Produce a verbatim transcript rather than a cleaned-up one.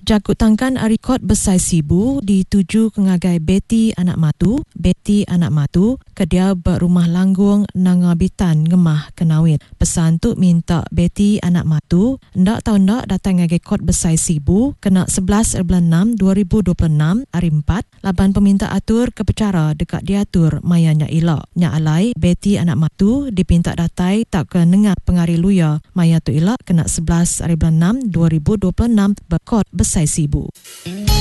Jakut tangkan arikot besai sibu dituju ke ngagai Betty anak matu, Betty anak matu, kedia berumah langgung nangabitan ngemah kenawit. Pesan tu minta Betty anak matu, ndak tahu ndak datang ngagai kot besai sibu, kena sebelas bulan enam dua ribu dua puluh enam, hari empat, laban peminta atur kepecara dekat diatur mayanya ilak. Nya alai, Betty anak matu dipinta datai tak ke nengah pengari luya, maya tu ilak kena sebelas bulan enam dua ribu dua puluh enam berkot besai sibu.